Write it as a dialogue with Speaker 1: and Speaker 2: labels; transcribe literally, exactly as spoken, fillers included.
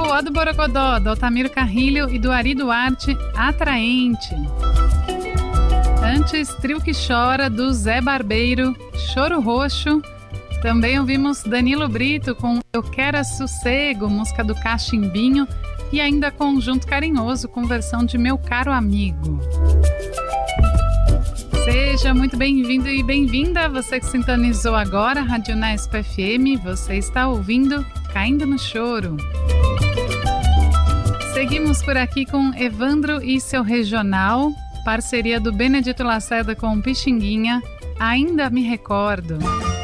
Speaker 1: Ó do Borogodó, do Altamiro Carrilho e do Ari Duarte, Atraente. Antes, Trio que Chora, do Zé Barbeiro, Choro Roxo. Também ouvimos Danilo Brito com Eu Quero é Sossego, música do Cachimbinho. E ainda Conjunto Carinhoso com versão de Meu Caro Amigo. Seja muito bem-vindo e bem-vinda, você que sintonizou agora a Rádio Unesp F M, você está ouvindo Caindo no Choro. Seguimos por aqui com Evandro e seu Regional, parceria do Benedito Lacerda com Pixinguinha, Ainda Me Recordo.